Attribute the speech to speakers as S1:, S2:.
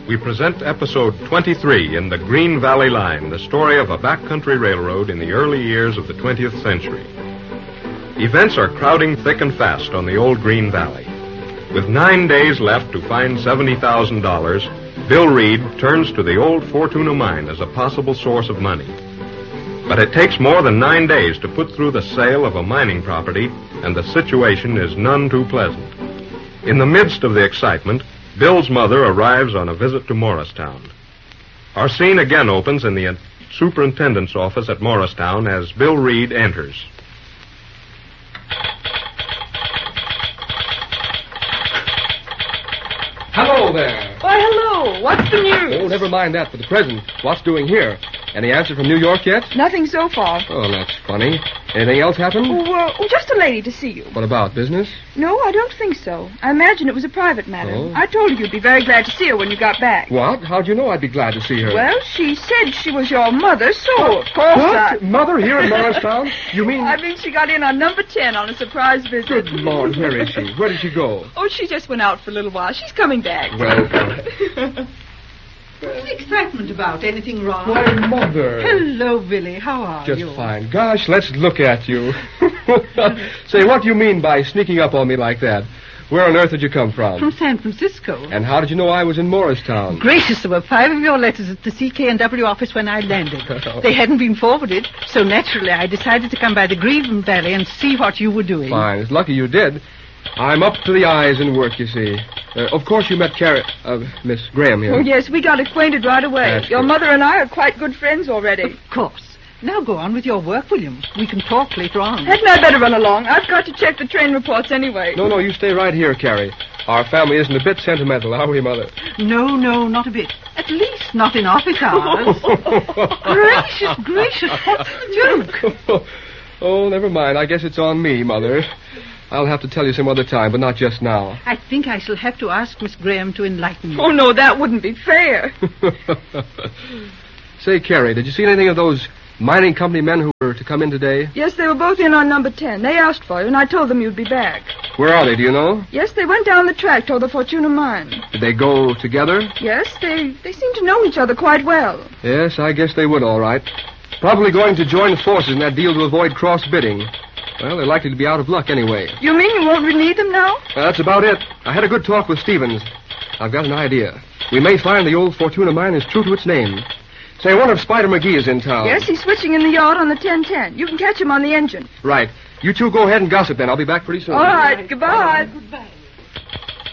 S1: we present episode 23 in the Green Valley Line, the story of a backcountry railroad in the early years of the 20th century. Events are crowding thick and fast on the old Green Valley. With 9 days left to find $70,000, Bill Reed turns to the old Fortuna mine as a possible source of money. But it takes more than 9 days to put through the sale of a mining property, and the situation is none too pleasant. In the midst of the excitement, Bill's mother arrives on a visit to Morristown. Our scene again opens in the superintendent's office at Morristown as Bill Reed enters.
S2: Hello there.
S3: Why, hello. What's the news?
S2: Oh, never mind that for the present. What's doing here? Any answer from New York yet?
S3: Nothing so far.
S2: Oh, that's funny. Anything else happen?
S3: Just a lady to see you.
S2: What about, business?
S3: No, I don't think so. I imagine it was a private matter.
S2: Oh.
S3: I told her you'd be very glad to see her when you got back.
S2: What? How'd you know I'd be glad to see her?
S3: Well, she said she was your mother, so of course
S2: What? Mother here in Morristown? You mean...
S3: I mean, she got in on number 10 on a surprise visit.
S2: Good Lord, where is she? Where did she go?
S3: Oh, she just went out for a little while. She's coming back.
S2: Well...
S4: What's the excitement about? Anything wrong?
S2: Why, Mother.
S4: Hello, Billy. How are you?
S2: Just fine. Gosh, let's look at you. Say, what do you mean by sneaking up on me like that? Where on earth did you come from?
S4: From San Francisco.
S2: And how did you know I was in Morristown?
S4: Gracious, there were 5 of your letters at the CK&W office when I landed. They hadn't been forwarded, so naturally I decided to come by the Green Valley and see what you were doing.
S2: Fine. It's lucky you did. I'm up to the eyes in work, you see. Of course you met Miss Graham here.
S3: Oh, yes, we got acquainted right away.
S2: That's
S3: Your
S2: good.
S3: mother and I are quite good friends already.
S4: Of course. Now go on with your work, William. We can talk later on.
S3: Hadn't I better run along? I've got to check the train reports anyway.
S2: No, you stay right here, Carrie. Our family isn't a bit sentimental, are we, Mother?
S4: No, not a bit. At least not in office hours. Gracious, what's the joke?
S2: Oh, never mind. I guess it's on me, Mother. I'll have to tell you some other time, but not just now.
S4: I think I shall have to ask Miss Graham to enlighten me.
S3: Oh, no, that wouldn't be fair.
S2: Say, Carrie, did you see anything of those mining company men who were to come in today?
S3: Yes, they were both in on number 10. They asked for you, and I told them you'd be back.
S2: Where are they, do you know?
S3: Yes, they went down the track toward the Fortuna mine.
S2: Did they go together?
S3: Yes, they seem to know each other quite well.
S2: Yes, I guess they would, all right. Probably going to join forces in that deal to avoid cross-bidding. Well, they're likely to be out of luck anyway.
S3: You mean you won't need them now?
S2: That's about it. I had a good talk with Stevens. I've got an idea. We may find the old Fortuna mine is true to its name. Say, I wonder if Spider McGee is in town.
S3: Yes, he's switching in the yard on the 1010. You can catch him on the engine.
S2: Right. You two go ahead and gossip then. I'll be back pretty soon.
S3: All right, goodbye.
S4: Goodbye.